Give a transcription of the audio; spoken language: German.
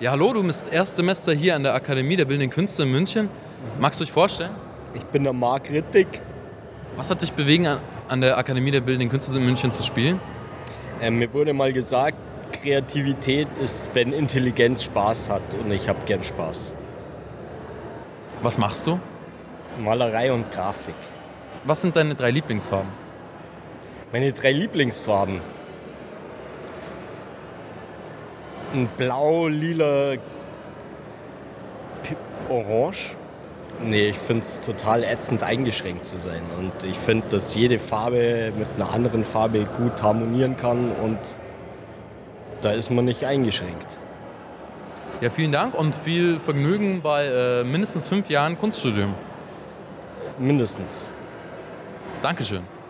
Ja, hallo, du bist Erstsemester hier an der Akademie der Bildenden Künste in München. Magst du dich vorstellen? Ich bin der Marc Rittig. Was hat dich bewegen, an der Akademie der Bildenden Künste in München zu spielen? Mir wurde mal gesagt, Kreativität ist, wenn Intelligenz Spaß hat, und ich habe gern Spaß. Was machst du? Malerei und Grafik. Was sind deine 3 Lieblingsfarben? Meine 3 Lieblingsfarben. Ein Blau, Lila, Orange. Nee, ich finde es total ätzend, eingeschränkt zu sein. Und ich finde, dass jede Farbe mit einer anderen Farbe gut harmonieren kann und da ist man nicht eingeschränkt. Ja, vielen Dank und viel Vergnügen bei mindestens 5 Jahren Kunststudium. Mindestens. Dankeschön.